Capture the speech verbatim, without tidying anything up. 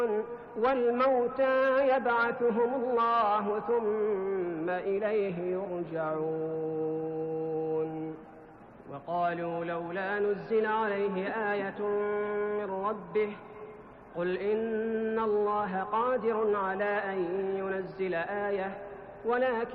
والموتى يبعثهم الله ثم إليه يرجعون. وقالوا لولا نزل عليه آية من ربه قل إن الله قادر على أن ينزل آية ولكن